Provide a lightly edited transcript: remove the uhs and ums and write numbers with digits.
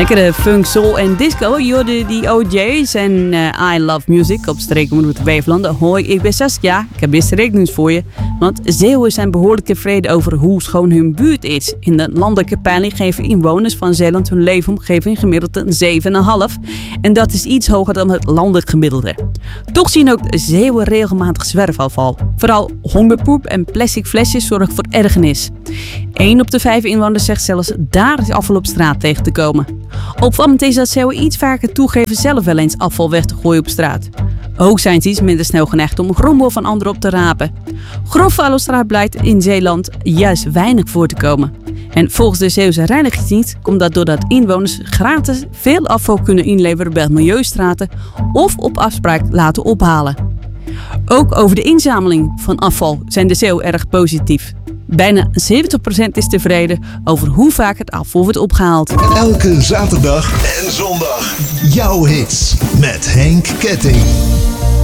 Lekkere funk, soul en disco. Jorde die OJ's en I Love Music op Streekomroep Beverland. Hoi, ik ben Saskia. Ik heb best nieuws voor je. Want Zeeuwen zijn behoorlijk tevreden over hoe schoon hun buurt is. In de landelijke peiling geven inwoners van Zeeland hun leefomgeving gemiddeld een 7,5. En dat is iets hoger dan het landelijk gemiddelde. Toch zien ook Zeeuwen regelmatig zwerfafval. Vooral hondenpoep en plastic flesjes zorgen voor ergernis. 1 op de 5 inwoners zegt zelfs daar is afval op straat tegen te komen. Opvallend is dat Zeeuwen iets vaker toegeven zelf wel eens afval weg te gooien op straat. Ook zijn ze iets minder snel geneigd om rommel van anderen op te rapen. Grof vuil op straat blijkt in Zeeland juist weinig voor te komen. En volgens de Zeeuwse Reinigingsdienst komt dat doordat inwoners gratis veel afval kunnen inleveren bij milieustraten of op afspraak laten ophalen. Ook over de inzameling van afval zijn de Zeeuwen erg positief. Bijna 70% is tevreden over hoe vaak het afval wordt opgehaald. Elke zaterdag en zondag jouw hits met Henk Ketting.